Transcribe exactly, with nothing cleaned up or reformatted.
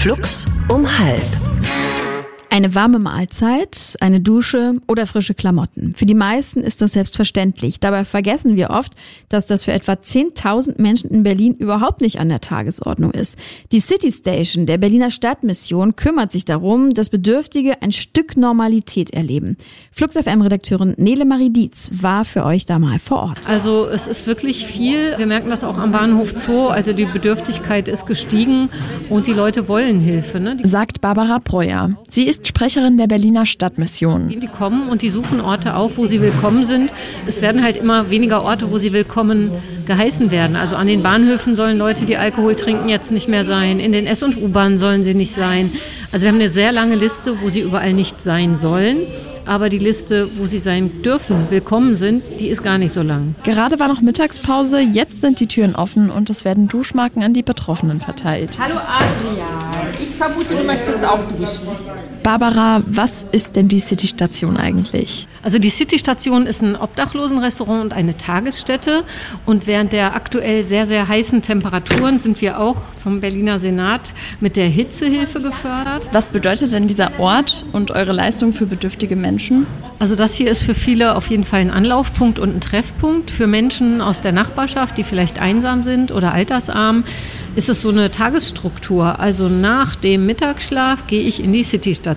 Flux um halb. Eine warme Mahlzeit, eine Dusche oder frische Klamotten. Für die meisten ist das selbstverständlich. Dabei vergessen wir oft, dass das für etwa zehntausend Menschen in Berlin überhaupt nicht an der Tagesordnung ist. Die City Station der Berliner Stadtmission kümmert sich darum, dass Bedürftige ein Stück Normalität erleben. Flux F M-Redakteurin Nele Marie Dietz war für euch da mal vor Ort. Also es ist wirklich viel. Wir merken das auch am Bahnhof Zoo. Also die Bedürftigkeit ist gestiegen und die Leute wollen Hilfe, ne? Sagt Barbara Breuer. Sie ist Sprecherin der Berliner Stadtmission. Die kommen und die suchen Orte auf, wo sie willkommen sind. Es werden halt immer weniger Orte, wo sie willkommen geheißen werden. Also an den Bahnhöfen sollen Leute, die Alkohol trinken, jetzt nicht mehr sein. In den S- und U-Bahnen sollen sie nicht sein. Also wir haben eine sehr lange Liste, wo sie überall nicht sein sollen. Aber die Liste, wo sie sein dürfen, willkommen sind, die ist gar nicht so lang. Gerade war noch Mittagspause, jetzt sind die Türen offen und es werden Duschmarken an die Betroffenen verteilt. Hallo Adrian, ich vermute, du möchtest auch duschen. Barbara, was ist denn die City-Station eigentlich? Also die City-Station ist ein Obdachlosenrestaurant und eine Tagesstätte. Und während der aktuell sehr, sehr heißen Temperaturen sind wir auch vom Berliner Senat mit der Hitzehilfe gefördert. Was bedeutet denn dieser Ort und eure Leistung für bedürftige Menschen? Also das hier ist für viele auf jeden Fall ein Anlaufpunkt und ein Treffpunkt. Für Menschen aus der Nachbarschaft, die vielleicht einsam sind oder altersarm, ist es so eine Tagesstruktur. Also nach dem Mittagsschlaf gehe ich in die City-Station.